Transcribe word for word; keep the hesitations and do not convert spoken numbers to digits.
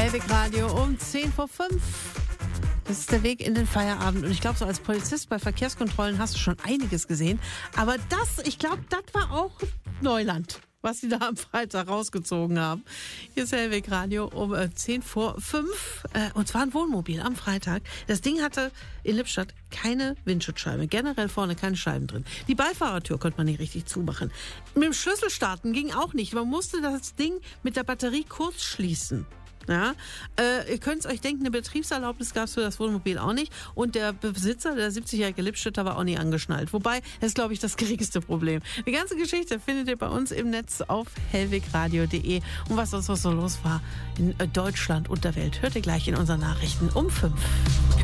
Hellwig Radio um zehn vor fünf. Das ist der Weg in den Feierabend. Und ich glaube, so als Polizist bei Verkehrskontrollen hast du schon einiges gesehen. Aber das, ich glaube, das war auch Neuland, was sie da am Freitag rausgezogen haben. Hier ist Hellwig Radio um zehn vor fünf. Und zwar ein Wohnmobil am Freitag. Das Ding hatte in Lippstadt keine Windschutzscheibe. Generell vorne keine Scheiben drin. Die Beifahrertür konnte man nicht richtig zumachen. Mit dem Schlüssel starten ging auch nicht. Man musste das Ding mit der Batterie kurz schließen. Ja, äh, ihr könnt es euch denken, eine Betriebserlaubnis gab es für das Wohnmobil auch nicht. Und der Besitzer, der siebzigjährige Lippstädter, war auch nie angeschnallt. Wobei, das ist, glaube ich, das geringste Problem. Die ganze Geschichte findet ihr bei uns im Netz auf hellwigradio punkt de. Und was sonst noch so los war in Deutschland und der Welt, hört ihr gleich in unseren Nachrichten um fünf.